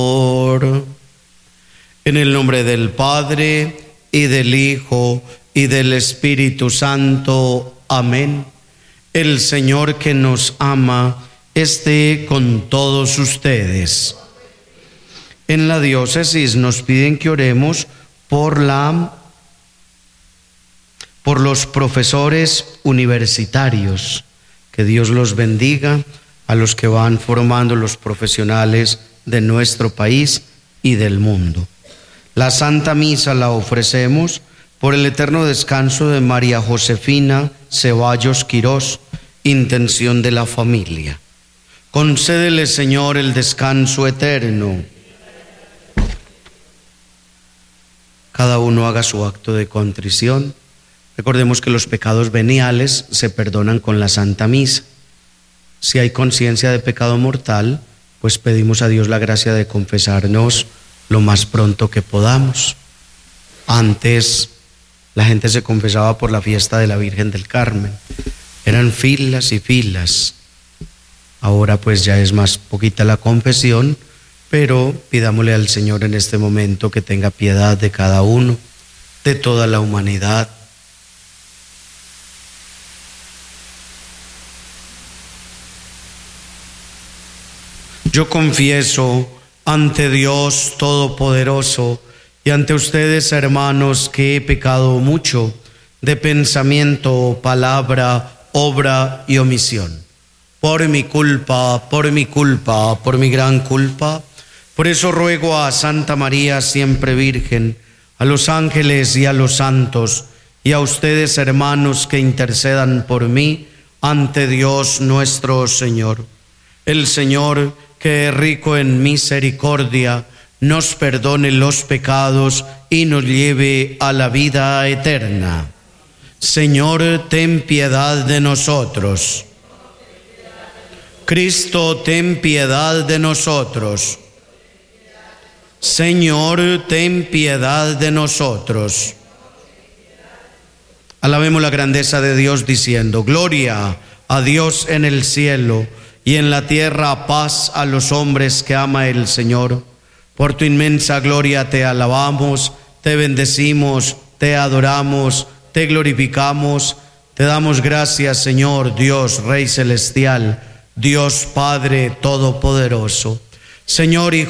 En el nombre del Padre, y del Hijo, y del Espíritu Santo. Amén. El Señor que nos ama esté con todos ustedes. En la diócesis nos piden que oremos por los profesores universitarios. Que Dios los bendiga, a los que van formando los profesionales de nuestro país y del mundo. La Santa Misa la ofrecemos por el eterno descanso de María Josefina Ceballos Quirós, intención de la familia. Concédele, Señor, el descanso eterno. Cada uno haga su acto de contrición. Recordemos que los pecados veniales se perdonan con la Santa Misa. Si hay conciencia de pecado mortal, pues pedimos a Dios la gracia de confesarnos lo más pronto que podamos. Antes la gente se confesaba por la fiesta de la Virgen del Carmen. Eran filas y filas. Ahora pues ya es más poquita la confesión, pero pidámosle al Señor en este momento que tenga piedad de cada uno, de toda la humanidad. Yo confieso ante Dios Todopoderoso y ante ustedes, hermanos, que he pecado mucho de pensamiento, palabra, obra y omisión. Por mi culpa, por mi gran culpa. Por eso ruego a Santa María, siempre Virgen, a los ángeles y a los santos, y a ustedes, hermanos, que intercedan por mí ante Dios nuestro Señor. El Señor, que es rico en misericordia, nos perdone los pecados y nos lleve a la vida eterna. Señor, ten piedad de nosotros. Cristo, ten piedad de nosotros. Señor, ten piedad de nosotros. Alabemos la grandeza de Dios diciendo: gloria a Dios en el cielo, y en la tierra paz a los hombres que ama el Señor. Por tu inmensa gloria te alabamos, te bendecimos, te adoramos, te glorificamos, te damos gracias, Señor Dios, Rey celestial, Dios Padre todopoderoso. Señor, Hijo